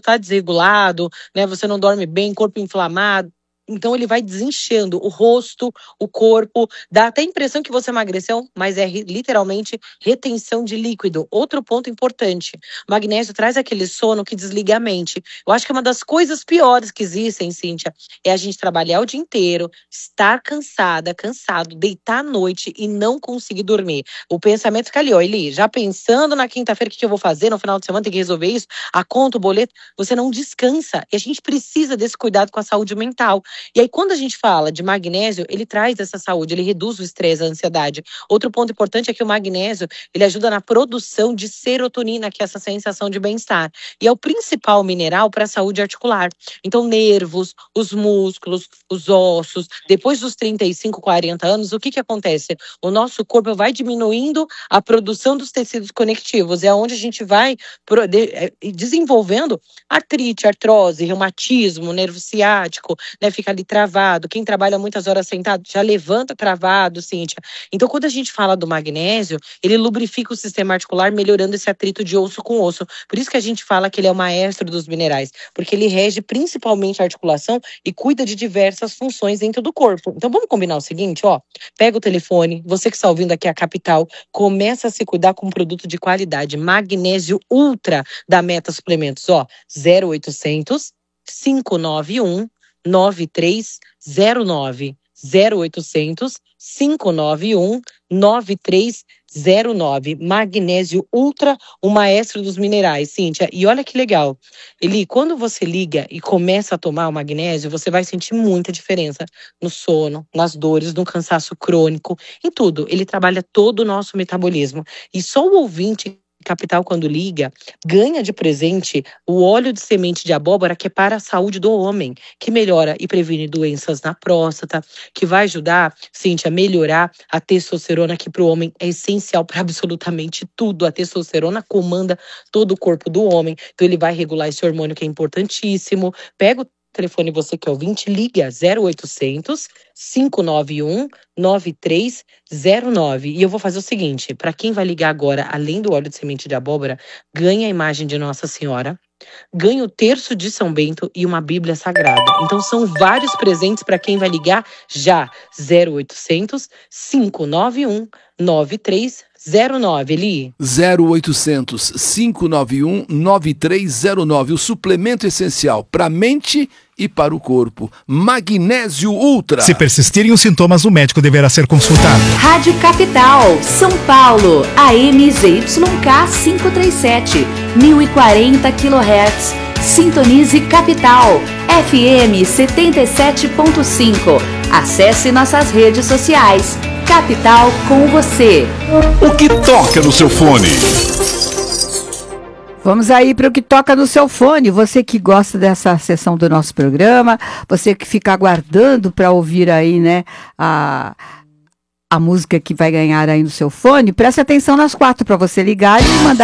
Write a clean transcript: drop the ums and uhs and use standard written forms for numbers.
tá desregulado, né? Você não dorme bem, corpo inflamado. Então ele vai desinchando o rosto, o corpo, dá até a impressão que você emagreceu, mas é literalmente retenção de líquido. Outro ponto importante, o magnésio traz aquele sono que desliga a mente. Eu acho que uma das coisas piores que existem, Cíntia, é a gente trabalhar o dia inteiro, estar cansado, deitar à noite e não conseguir dormir. O pensamento fica ali, ó, Eli, já pensando na quinta-feira o que eu vou fazer, no final de semana tem que resolver isso, a conta, o boleto, você não descansa. E a gente precisa desse cuidado com a saúde mental. E aí, quando a gente fala de magnésio, ele traz essa saúde, ele reduz o estresse, a ansiedade. Outro ponto importante é que o magnésio, ele ajuda na produção de serotonina, que é essa sensação de bem-estar. E é o principal mineral para a saúde articular. Então, nervos, os músculos, os ossos, depois dos 35, 40 anos, o que acontece? O nosso corpo vai diminuindo a produção dos tecidos conectivos. É onde a gente vai desenvolvendo artrite, artrose, reumatismo, nervo ciático, né? Fica ali travado. Quem trabalha muitas horas sentado já levanta travado, Cíntia. Então, quando a gente fala do magnésio, ele lubrifica o sistema articular, melhorando esse atrito de osso com osso. Por isso que a gente fala que ele é o maestro dos minerais, porque ele rege principalmente a articulação e cuida de diversas funções dentro do corpo. Então, vamos combinar o seguinte, ó. Pega o telefone, você que está ouvindo aqui a Capital, começa a se cuidar com um produto de qualidade, Magnésio Ultra da Meta Suplementos, ó, 0800 591 9309 0800 591 9309. Magnésio Ultra, o maestro dos minerais, Cíntia. E olha que legal, Eli, quando você liga e começa a tomar o magnésio, você vai sentir muita diferença no sono, nas dores, no cansaço crônico, em tudo. Ele trabalha todo o nosso metabolismo. E só o ouvinte Capital, quando liga, ganha de presente o óleo de semente de abóbora, que é para a saúde do homem, que melhora e previne doenças na próstata, que vai ajudar, Cíntia, a melhorar a testosterona, que para o homem é essencial para absolutamente tudo. A testosterona comanda todo o corpo do homem, então ele vai regular esse hormônio que é importantíssimo. Pega o telefone, você que é ouvinte, liga 0800 591 9309. E eu vou fazer o seguinte, para quem vai ligar agora, além do óleo de semente de abóbora, ganha a imagem de Nossa Senhora, ganha o terço de São Bento e uma Bíblia Sagrada. Então são vários presentes para quem vai ligar já. 0800 591 9309, Eli. 0800 591 9309. O suplemento essencial para a mente e para o corpo. Magnésio Ultra. Se persistirem os sintomas, o médico deverá ser consultado. Rádio Capital, São Paulo, AM ZYK 537, 1040 kHz. Sintonize Capital, FM 77.5. Acesse nossas redes sociais. Capital com você. O que toca no seu fone? Vamos aí para o que toca no seu fone. Você que gosta dessa sessão do nosso programa, você que fica aguardando para ouvir aí, né, a música que vai ganhar aí no seu fone, preste atenção nas 4 para você ligar e mandar